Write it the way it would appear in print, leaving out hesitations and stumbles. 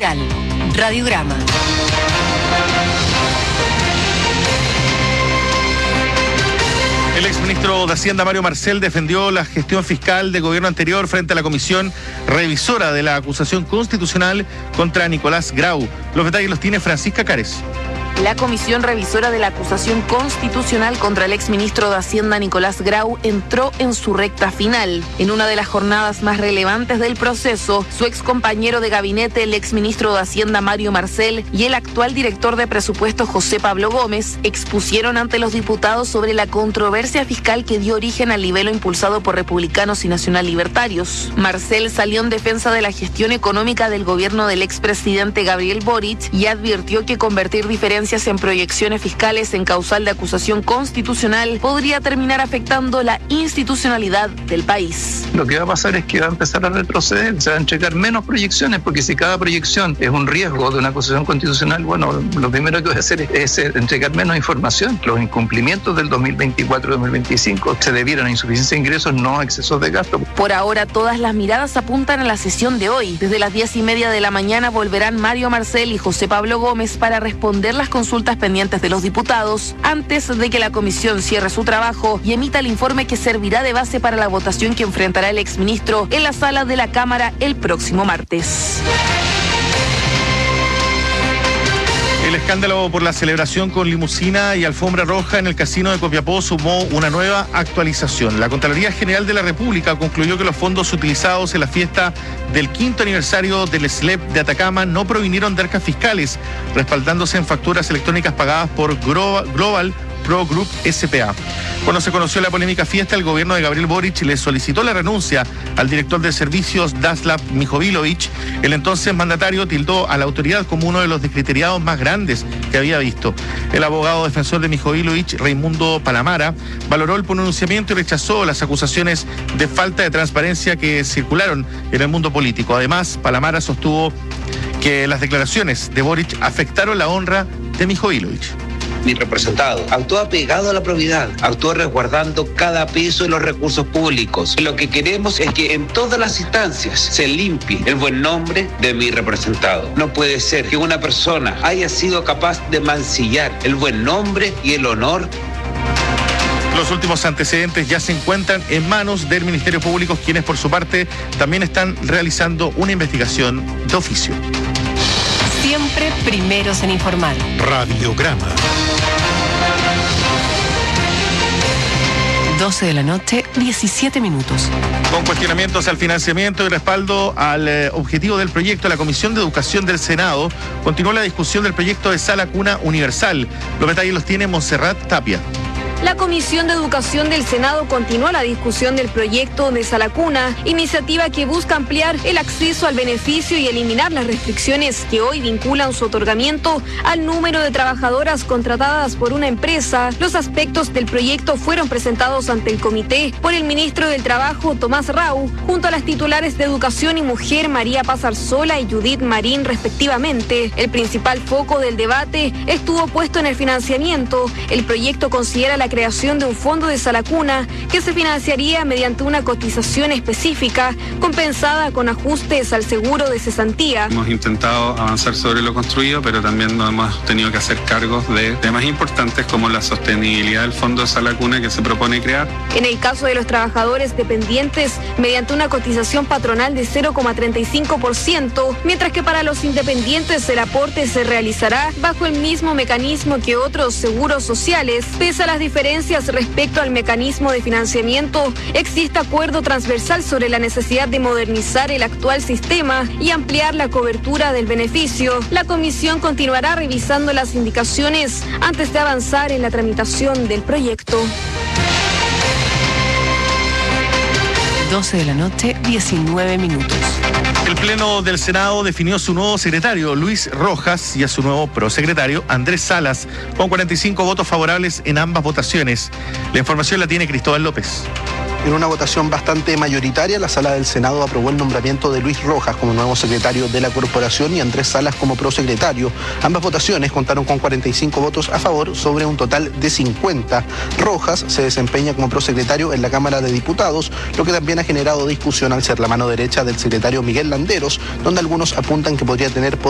Rural. Radiograma. El exministro de Hacienda, Mario Marcel, defendió la gestión fiscal del gobierno anterior frente a la comisión revisora de la acusación constitucional contra Nicolás Grau. Los detalles los tiene Francisca Cárez. La comisión revisora de la acusación constitucional contra el exministro de Hacienda Nicolás Grau entró en su recta final. En una de las jornadas más relevantes del proceso, su excompañero de gabinete, el exministro de Hacienda Mario Marcel, y el actual director de presupuestos José Pablo Gómez expusieron ante los diputados sobre la controversia fiscal que dio origen al libelo impulsado por republicanos y nacional libertarios. Marcel salió en defensa de la gestión económica del gobierno del expresidente Gabriel Boric y advirtió que convertir diferencias en proyecciones fiscales en causal de acusación constitucional podría terminar afectando la institucionalidad del país. Lo que va a pasar es que va a empezar a retroceder, se van a entregar menos proyecciones, porque si cada proyección es un riesgo de una acusación constitucional, bueno, lo primero que voy a hacer es entregar menos información. Los incumplimientos del 2024-2025 se debieron a insuficiencia de ingresos, no a excesos de gasto. Por ahora, todas las miradas apuntan a la sesión de hoy. Desde las 10:30 de la mañana volverán Mario Marcel y José Pablo Gómez para responder las consultas pendientes de los diputados antes de que la comisión cierre su trabajo y emita el informe que servirá de base para la votación que enfrentará el exministro en la sala de la Cámara el próximo martes. El escándalo por la celebración con limusina y alfombra roja en el casino de Copiapó sumó una nueva actualización. La Contraloría General de la República concluyó que los fondos utilizados en la fiesta del 5º aniversario del SLEP de Atacama no provinieron de arcas fiscales, respaldándose en facturas electrónicas pagadas por Global Pro Group S.p.A. Cuando se conoció la polémica fiesta, el gobierno de Gabriel Boric le solicitó la renuncia al director de servicios Daslav Mijovilovich. El entonces mandatario tildó a la autoridad como uno de los descriteriados más grandes que había visto. El abogado defensor de Mijovilovich, Raimundo Palamara, valoró el pronunciamiento y rechazó las acusaciones de falta de transparencia que circularon en el mundo político. Además, Palamara sostuvo que las declaraciones de Boric afectaron la honra de Mijovilovich. Mi representado actuó apegado a la probidad, actuó resguardando cada peso de los recursos públicos. Lo que queremos es que en todas las instancias se limpie el buen nombre de mi representado. No puede ser que una persona haya sido capaz de mancillar el buen nombre y el honor. Los últimos antecedentes ya se encuentran en manos del Ministerio Público, quienes por su parte también están realizando una investigación de oficio. Siempre primeros en informar. Radiograma. 12 de la noche, 17 minutos. Con cuestionamientos al financiamiento y respaldo al objetivo del proyecto, la Comisión de Educación del Senado continuó la discusión del proyecto de Sala Cuna Universal. Los detalles los tiene Montserrat Tapia. La Comisión de Educación del Senado continuó la discusión del proyecto de Sala Cuna, iniciativa que busca ampliar el acceso al beneficio y eliminar las restricciones que hoy vinculan su otorgamiento al número de trabajadoras contratadas por una empresa. Los aspectos del proyecto fueron presentados ante el comité por el ministro del Trabajo, Tomás Rau, junto a las titulares de Educación y Mujer, María Paz Arzola y Judith Marín, respectivamente. El principal foco del debate estuvo puesto en el financiamiento. El proyecto considera la creación de un fondo de Sala Cuna que se financiaría mediante una cotización específica compensada con ajustes al seguro de cesantía. Hemos intentado avanzar sobre lo construido, pero también nos hemos tenido que hacer cargos de temas importantes como la sostenibilidad del fondo de Sala Cuna que se propone crear. En el caso de los trabajadores dependientes, mediante una cotización patronal de 0,35%, mientras que para los independientes el aporte se realizará bajo el mismo mecanismo que otros seguros sociales. Pese a las diferencias respecto al mecanismo de financiamiento, existe acuerdo transversal sobre la necesidad de modernizar el actual sistema y ampliar la cobertura del beneficio. La comisión continuará revisando las indicaciones antes de avanzar en la tramitación del proyecto. 12 de la noche, 19 minutos. El Pleno del Senado definió su nuevo secretario, Luis Rojas, y a su nuevo prosecretario, Andrés Salas, con 45 votos favorables en ambas votaciones. La información la tiene Cristóbal López. En una votación bastante mayoritaria, la Sala del Senado aprobó el nombramiento de Luis Rojas como nuevo secretario de la corporación y Andrés Salas como prosecretario. Ambas votaciones contaron con 45 votos a favor sobre un total de 50. Rojas se desempeña como prosecretario en la Cámara de Diputados, lo que también ha generado discusión al ser la mano derecha del secretario Miguel Landeros, donde algunos apuntan que podría tener